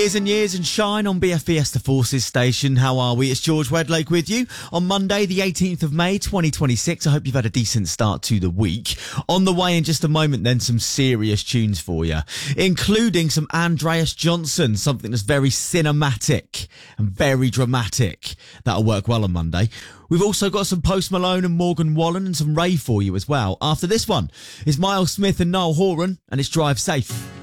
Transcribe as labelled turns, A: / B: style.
A: and years and shine on BFBS The Forces station. How are we? It's George Wedlake with you on Monday, the 18th of May, 2026. I hope you've had a decent start to the week. On the way in just a moment, then some serious tunes for you, including some Andreas Johnson, something that's very cinematic and very dramatic. That'll work well on Monday. We've also got some Post Malone and Morgan Wallen and some Ray for you as well. After this one is Miles Smith and Niall Horan, and it's Drive Safe.